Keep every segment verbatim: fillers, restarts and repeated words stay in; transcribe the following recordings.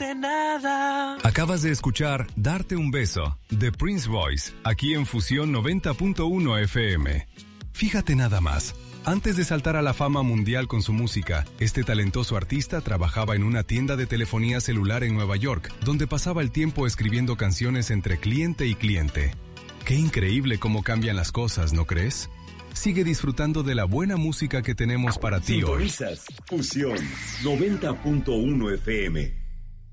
decirte nada. Acabas de escuchar Darte un beso, de Prince Royce, aquí en Fusión noventa punto uno F M. Fíjate nada más. Antes de saltar a la fama mundial con su música, este talentoso artista trabajaba en una tienda de telefonía celular en Nueva York, donde pasaba el tiempo escribiendo canciones entre cliente y cliente. Qué increíble cómo cambian las cosas, ¿no crees? Sigue disfrutando de la buena música que tenemos para ti hoy. Sintonizas Fusión noventa punto uno F M.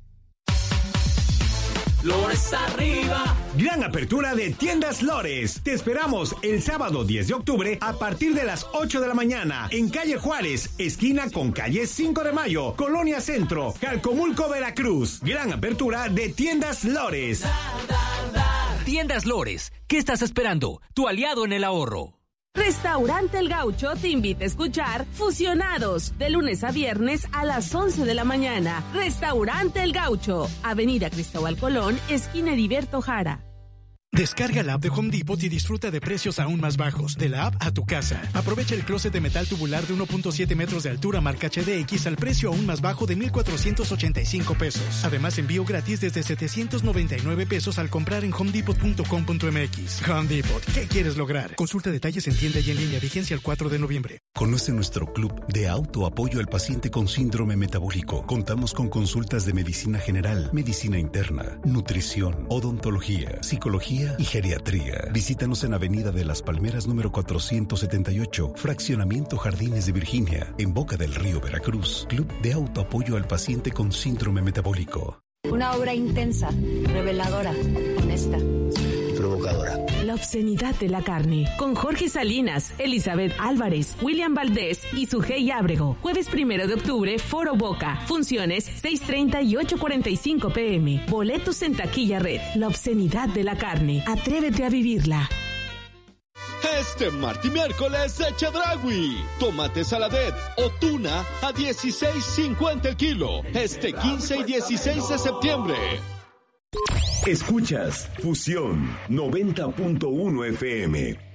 Lores arriba. Gran apertura de Tiendas Lores. Te esperamos el sábado diez de octubre a partir de las ocho de la mañana en calle Juárez, esquina con calle cinco de mayo, Colonia Centro, Calcomulco, Veracruz. Gran apertura de Tiendas Lores. Da, da, da. Tiendas Lores. ¿Qué estás esperando? Tu aliado en el ahorro. Restaurante El Gaucho te invita a escuchar Fusionados, de lunes a viernes a las once de la mañana. Restaurante El Gaucho, Avenida Cristóbal Colón, esquina Heriberto Jara. Descarga la app de Home Depot y disfruta de precios aún más bajos. De la app a tu casa. Aprovecha el closet de metal tubular de uno punto siete metros de altura marca H D X al precio aún más bajo de mil cuatrocientos ochenta y cinco pesos. Además, envío gratis desde setecientos noventa y nueve pesos al comprar en home depot punto com punto m x. Home Depot, ¿qué quieres lograr? Consulta detalles en tienda y en línea. Vigencia el cuatro de noviembre. Conoce nuestro club de autoapoyo al paciente con síndrome metabólico. Contamos con consultas de medicina general, medicina interna, nutrición, odontología, psicología y geriatría. Visítanos en Avenida de las Palmeras número cuatrocientos setenta y ocho, Fraccionamiento Jardines de Virginia, en Boca del Río, Veracruz. Club de autoapoyo al paciente con síndrome metabólico. Una obra intensa, reveladora, honesta, provocadora. La obscenidad de la carne, con Jorge Salinas, Elizabeth Álvarez, William Valdés y Sujei Ábrego. Jueves primero de octubre, Foro Boca. Funciones seis treinta y ocho cuarenta y cinco pm. Boletos en Taquilla Red. La obscenidad de la carne. Atrévete a vivirla. Este martes y miércoles de Chedraui. Tomate saladet o tuna a dieciséis cincuenta el kilo. Este quince y dieciséis de septiembre. Escuchas Fusión noventa punto uno F M.